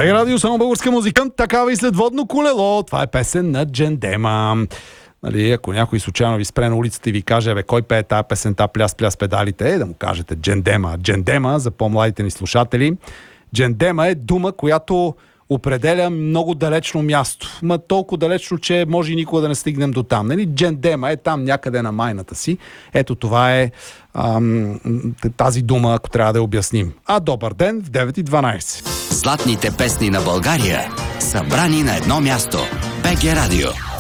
БГ Радио, само българска музикант, такава и след водно колело. Това е песен на Джендема. Нали, ако някой случайно ви спре на улицата и ви каже, кой пее тази песента, пляс педалите, да му кажете Джендема. Джендема, за по-младите ни слушатели. Джендема е дума, която определя много далечно място. Ма толкова далечно, че може и никога да не стигнем до там. Нали? Джендема е там някъде на майната си. Ето това е тази дума, ако трябва да я обясним. А добър ден в 9:12. Златните песни на България, събрани на едно място. БГ Радио.